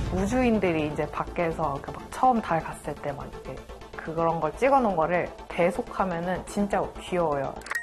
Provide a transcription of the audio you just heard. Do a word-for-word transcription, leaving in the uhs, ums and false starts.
우주인들이 이제 밖에서 그 막 처음 달 갔을 때 막 이렇게 그런 걸 찍어 놓은 거를 대속하면은 진짜 귀여워요.